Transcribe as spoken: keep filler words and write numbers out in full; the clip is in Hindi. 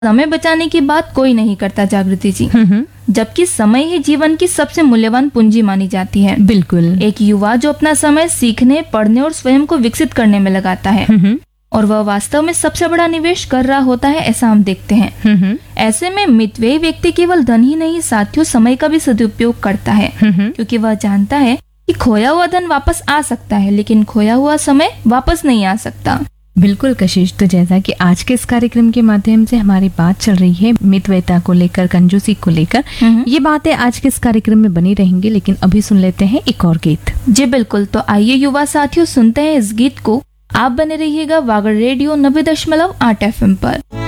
समय बचाने की बात कोई नहीं करता जागृति जी, हम्म, जबकि समय ही जीवन की सबसे मूल्यवान पूंजी मानी जाती है। बिल्कुल। एक युवा जो अपना समय सीखने, पढ़ने और स्वयं को विकसित करने में लगाता है हम्म, और वह वास्तव में सबसे बड़ा निवेश कर रहा होता है, ऐसा हम देखते हैं। हम्म, ऐसे में मितव्ययी व्यक्ति केवल धन ही नहीं, साथियों समय का भी सदुपयोग करता है, हम्म, क्योंकि वह जानता है कि खोया हुआ धन वापस आ सकता है, लेकिन खोया हुआ समय वापस नहीं आ सकता। बिल्कुल कशिश, तो जैसा कि आज के इस कार्यक्रम के माध्यम से हमारी बात चल रही है मितव्ययिता को लेकर, कंजूसी को लेकर, हम्म। ये बातें आज के इस कार्यक्रम में बनी रहेंगी, लेकिन अभी सुन लेते हैं एक और गीत। जी बिल्कुल, तो आइए युवा साथियों सुनते हैं इस गीत को। आप बने रहिएगा वागड़ रेडियो नब्बे दशमलव आठ एफ एम पर।